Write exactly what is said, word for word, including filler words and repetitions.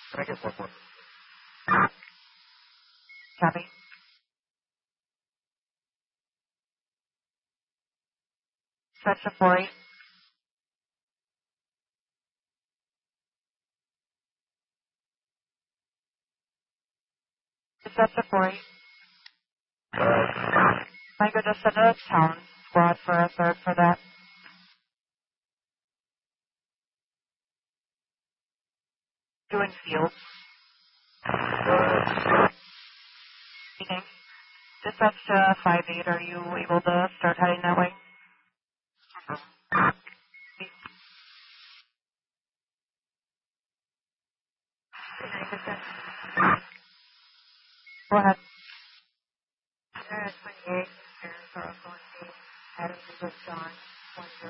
Can I get one more? Copy. Stretch to four eight. Stretch to four eight. Michael, just send a town squad for a third for that. Doing field. Meeting. Dispatch to five eight. Are you able to start heading that way? Go ahead. twenty-eight, Sarasota, Adams, John, one zero.